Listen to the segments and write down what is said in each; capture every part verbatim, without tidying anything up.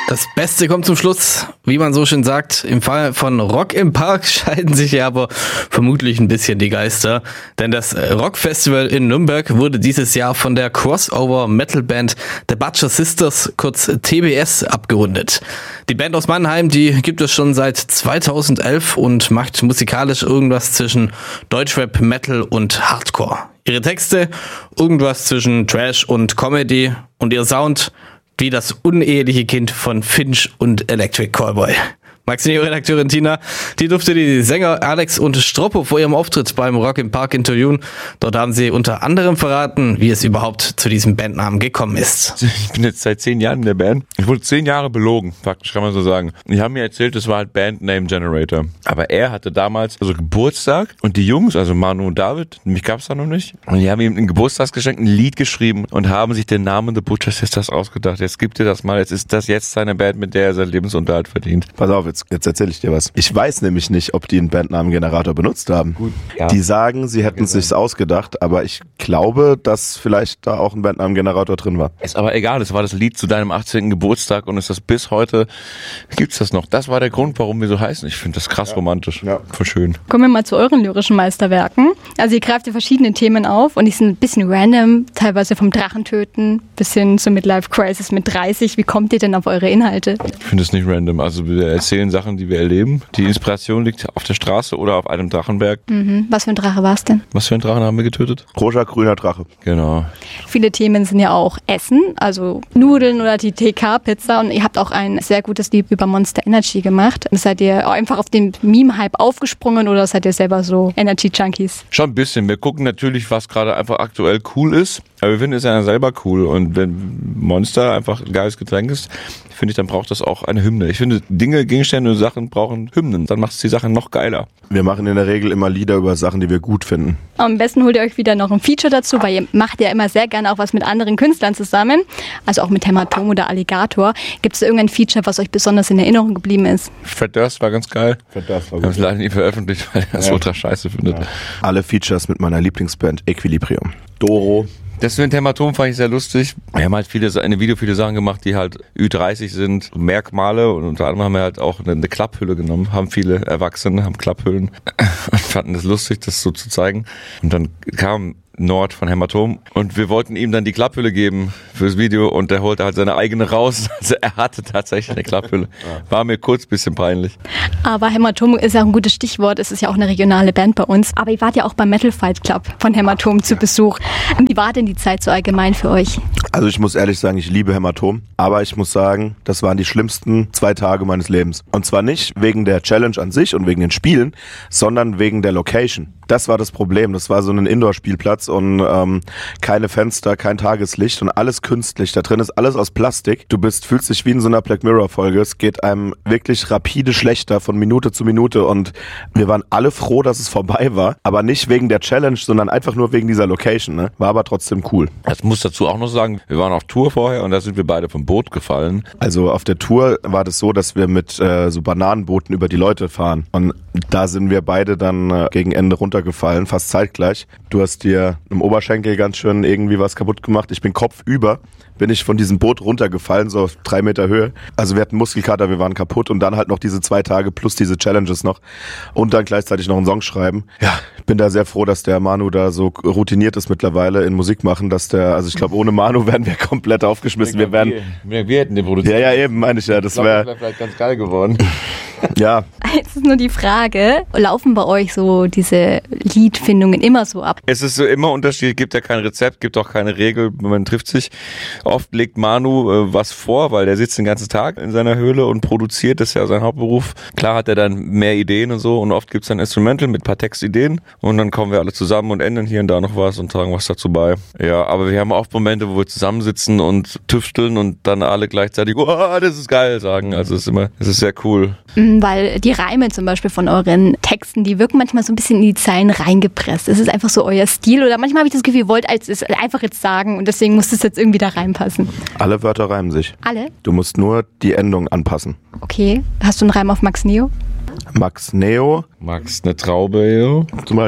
Das Beste kommt zum Schluss, wie man so schön sagt. Im Fall von Rock im Park scheiden sich ja aber vermutlich ein bisschen die Geister. Denn das Rockfestival in Nürnberg wurde dieses Jahr von der Crossover-Metal-Band The Butcher Sisters, kurz T B S, abgerundet. Die Band aus Mannheim, die gibt es schon seit zweitausendelf und macht musikalisch irgendwas zwischen Deutschrap, Metal und Hardcore. Ihre Texte, irgendwas zwischen Trash und Comedy, und ihr Sound wie das uneheliche Kind von Finch und Electric Callboy. Maximilian-Redakteurin Tina, die durfte die Sänger Alex und Stroppo vor ihrem Auftritt beim Rock im Park interviewen. Dort haben sie unter anderem verraten, wie es überhaupt zu diesem Bandnamen gekommen ist. Ich bin jetzt seit zehn Jahren in der Band. Ich wurde zehn Jahre belogen, faktisch kann man so sagen. Die haben mir erzählt, es war halt Band Name Generator. Aber er hatte damals also Geburtstag und die Jungs, also Manu und David, mich gab's da noch nicht, und die haben ihm ein Geburtstagsgeschenk ein Lied geschrieben und haben sich den Namen The Butcher Sisters ausgedacht. Jetzt gibt ihr das mal, jetzt ist das jetzt seine Band, mit der er seinen Lebensunterhalt verdient. Pass auf, jetzt, jetzt erzähle ich dir was. Ich weiß nämlich nicht, ob die einen Bandnamen-Generator benutzt haben. Gut, ja. Die sagen, sie hätten es sich ausgedacht, aber ich glaube, dass vielleicht da auch ein Bandnamen-Generator drin war. Ist aber egal, es war das Lied zu deinem achtzehnten Geburtstag und ist das bis heute, gibt's das noch. Das war der Grund, warum wir so heißen. Ich finde das krass ja. romantisch. Ja. Voll schön. Kommen wir mal zu euren lyrischen Meisterwerken. Also ihr greift ja verschiedene Themen auf und die sind ein bisschen random, teilweise vom Drachentöten bis hin zur Midlife Crisis mit dreißig. Wie kommt ihr denn auf eure Inhalte? Ich finde es nicht random. Also wir erzählen Sachen, die wir erleben. Die Inspiration liegt auf der Straße oder auf einem Drachenberg. Mhm. Was für ein Drache war es denn? Was für einen Drachen haben wir getötet? Rosa grüner Drache. Genau. Viele Themen sind ja auch Essen, also Nudeln oder die T K-Pizza, und ihr habt auch ein sehr gutes Lied über Monster Energy gemacht. Seid ihr einfach auf den Meme-Hype aufgesprungen oder seid ihr selber so Energy-Junkies? Schon ein bisschen. Wir gucken natürlich, was gerade einfach aktuell cool ist, aber wir finden es ja selber cool, und wenn Monster einfach ein geiles Getränk ist, finde ich, dann braucht das auch eine Hymne. Ich finde, Dinge, Gegenstände und Sachen brauchen Hymnen. Dann macht es die Sache noch geiler. Wir machen in der Regel immer Lieder über Sachen, die wir gut finden. Am besten holt ihr euch wieder noch ein Feature dazu, weil ihr macht ja immer sehr gerne auch was mit anderen Künstlern zusammen. Also auch mit Hämatom oder Alligator. Gibt es irgendein Feature, was euch besonders in Erinnerung geblieben ist? Fred Durst war ganz geil. Fred Durst war gut. Wir haben es leider nie veröffentlicht, weil er das ja. ultra scheiße findet. Ja. Alle Features mit meiner Lieblingsband Equilibrium. Doro. Das mit Hämatom fand ich sehr lustig. Wir haben halt viele, in dem Video viele Sachen gemacht, die halt Ü dreißig sind, Merkmale, und unter anderem haben wir halt auch eine, eine Klapphülle genommen, haben viele Erwachsene, haben Klapphüllen und fanden das lustig, das so zu zeigen. Und dann kam Nord von Hämatom und wir wollten ihm dann die Klapphülle geben fürs Video, und der holte halt seine eigene raus. Also er hatte tatsächlich eine Klapphülle. War mir kurz ein bisschen peinlich. Aber Hämatom ist ja ein gutes Stichwort. Es ist ja auch eine regionale Band bei uns. Aber ihr wart ja auch beim Metal Fight Club von Hämatom zu Besuch. Wie war denn die Zeit so allgemein für euch? Also ich muss ehrlich sagen, ich liebe Hämatom, aber ich muss sagen, das waren die schlimmsten zwei Tage meines Lebens. Und zwar nicht wegen der Challenge an sich und wegen den Spielen, sondern wegen der Location. Das war das Problem. Das war so ein Indoor-Spielplatz und ähm, keine Fenster, kein Tageslicht und alles künstlich. Da drin ist alles aus Plastik. Du bist, fühlst dich wie in so einer Black Mirror-Folge. Es geht einem wirklich rapide schlechter von Minute zu Minute, und wir waren alle froh, dass es vorbei war. Aber nicht wegen der Challenge, sondern einfach nur wegen dieser Location. Ne? War aber trotzdem cool. Ich muss dazu auch noch sagen, wir waren auf Tour vorher und da sind wir beide vom Boot gefallen. Also auf der Tour war das so, dass wir mit äh, so Bananenbooten über die Leute fahren. Und da sind wir beide dann äh, gegen Ende runtergefallen, fast zeitgleich. Du hast dir im Oberschenkel ganz schön irgendwie was kaputt gemacht. Ich bin kopfüber, bin ich von diesem Boot runtergefallen, so auf drei Meter Höhe. Also wir hatten Muskelkater, wir waren kaputt, und dann halt noch diese zwei Tage plus diese Challenges noch und dann gleichzeitig noch einen Song schreiben. Ja, ich bin da sehr froh, dass der Manu da so routiniert ist mittlerweile in Musik machen, dass der, also ich glaube, ohne Manu wären wir komplett aufgeschmissen. Wir wären, wir, wir hätten den produziert. Ja, ja, eben, meine ich ja. Das wäre wär vielleicht ganz geil geworden. Ja. Jetzt ist nur die Frage, laufen bei euch so diese Liedfindungen immer so ab? Es ist so immer unterschiedlich, gibt ja kein Rezept, gibt auch keine Regel, man trifft sich. Oft legt Manu äh, was vor, weil der sitzt den ganzen Tag in seiner Höhle und produziert, das ist ja sein Hauptberuf. Klar hat er dann mehr Ideen und so, und oft gibt's dann Instrumental mit ein paar Textideen, und dann kommen wir alle zusammen und ändern hier und da noch was und tragen was dazu bei. Ja, aber wir haben oft Momente, wo wir zusammensitzen und tüfteln und dann alle gleichzeitig, oh, das ist geil, sagen. Also es ist immer, es ist sehr cool. Weil die Reime zum Beispiel von euren Texten, die wirken manchmal so ein bisschen in die Zeilen reingepresst. Ist es einfach so euer Stil, oder manchmal habe ich das Gefühl, ihr wollt es einfach jetzt sagen und deswegen muss es jetzt irgendwie da reinpassen? Alle Wörter reimen sich. Alle? Du musst nur die Endung anpassen. Okay. Hast du einen Reim auf Max Neo? Max Neo. Max eine Traube, jo. Zum Beispiel.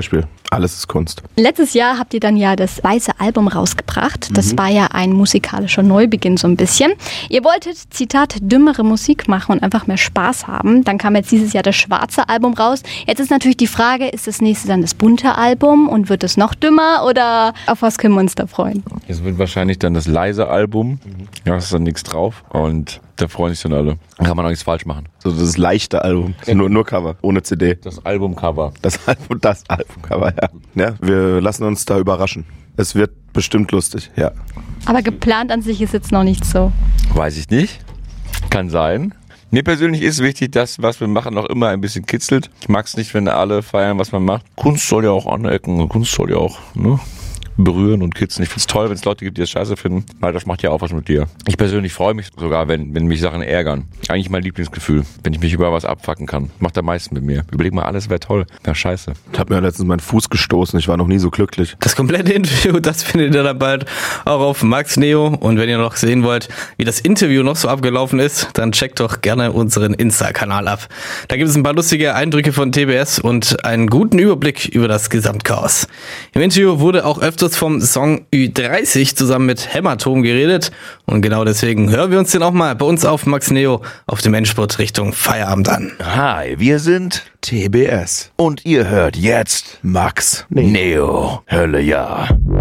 Alles ist Kunst. Letztes Jahr habt ihr dann ja das weiße Album rausgebracht. Das mhm. war ja ein musikalischer Neubeginn so ein bisschen. Ihr wolltet, Zitat, dümmere Musik machen und einfach mehr Spaß haben. Dann kam jetzt dieses Jahr das schwarze Album raus. Jetzt ist natürlich die Frage, ist das nächste dann das bunte Album und wird es noch dümmer oder auf was können wir uns da freuen? Es wird wahrscheinlich dann das leise Album. Ja, da ist dann nichts drauf und da freuen sich dann alle. Da kann man auch nichts falsch machen. So das leichte Album. Ja. Nur, nur Cover, ohne C D. Das Albumcover. Das Album, das Albumcover, ja. Ja, wir lassen uns da überraschen. Es wird bestimmt lustig, ja. Aber geplant an sich ist jetzt noch nicht so. Weiß ich nicht. Kann sein. Mir persönlich ist wichtig, dass, was wir machen, noch immer ein bisschen kitzelt. Ich mag es nicht, wenn alle feiern, was man macht. Kunst soll ja auch anecken. Kunst soll ja auch, ne? berühren und kitzeln. Ich finde es toll, wenn es Leute gibt, die das scheiße finden, weil das macht ja auch was mit dir. Ich persönlich freue mich sogar, wenn, wenn mich Sachen ärgern. Eigentlich mein Lieblingsgefühl, wenn ich mich über was abfacken kann. Macht am meisten mit mir. Überleg mal, alles wäre toll. Ja, scheiße. Ich habe mir letztens meinen Fuß gestoßen. Ich war noch nie so glücklich. Das komplette Interview, das findet ihr dann bald auch auf Max Neo. Und wenn ihr noch sehen wollt, wie das Interview noch so abgelaufen ist, dann checkt doch gerne unseren Insta-Kanal ab. Da gibt es ein paar lustige Eindrücke von T B S und einen guten Überblick über das Gesamtchaos. Im Interview wurde auch öfters vom Song Ü dreißig zusammen mit Hämatom geredet. Und genau deswegen hören wir uns den auch mal bei uns auf Max Neo auf dem Endspurt Richtung Feierabend an. Hi, wir sind T B S. und ihr hört jetzt Max Neo. Hölle ja.